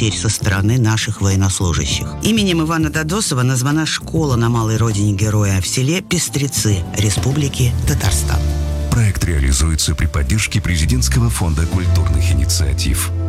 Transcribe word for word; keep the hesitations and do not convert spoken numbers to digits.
потерь со стороны наших военнослужащих. Именем Ивана Додосова названа школа на малой родине героя в селе Пестрецы Республики Татарстан. Проект реализуется при поддержке Президентского фонда культурных инициатив.